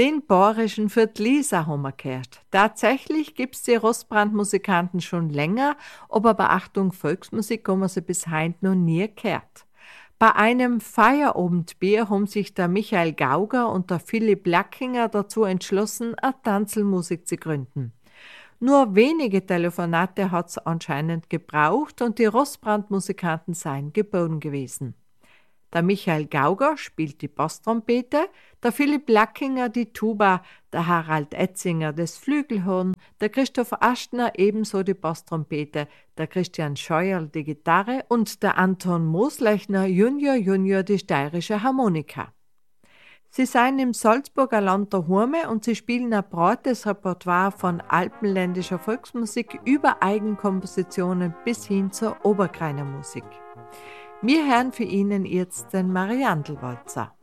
Den Bayerischen Viertliser haben wir gehört. Tatsächlich gibt's die Rostbrandmusikanten schon länger, aber Beachtung Volksmusik haben wir sie bis heint noch nie gehört. Bei einem Feierabendbier haben sich der Michael Gauger und der Philipp Lackinger dazu entschlossen, eine Tanzelmusik zu gründen. Nur wenige Telefonate hat's anscheinend gebraucht und die Rostbrandmusikanten seien geboren gewesen. Der Michael Gauger spielt die Basstrompete, der Philipp Lackinger die Tuba, der Harald Etzinger das Flügelhorn, der Christoph Aschner ebenso die Basstrompete, der Christian Scheuerl die Gitarre und der Anton Moslechner Junior die steirische Harmonika. Sie seien im Salzburger Land daheim und sie spielen ein breites Repertoire von alpenländischer Volksmusik über Eigenkompositionen bis hin zur Oberkreiner Musik. Wir hören für Ihnen jetzt den Mariandelwalzer.